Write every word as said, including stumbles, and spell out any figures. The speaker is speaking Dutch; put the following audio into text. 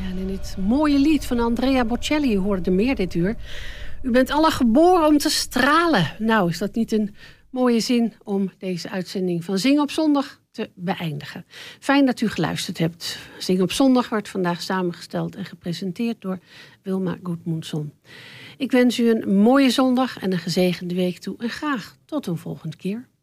En in dit mooie lied van Andrea Bocelli hoorde er meer dit uur. U bent alle geboren om te stralen. Nou, is dat niet een mooie zin om deze uitzending van Zing op Zondag te beëindigen. Fijn dat u geluisterd hebt. Zing op Zondag wordt vandaag samengesteld en gepresenteerd door Wilma Goedmundsson. Ik wens u een mooie zondag en een gezegende week toe. En graag tot een volgende keer.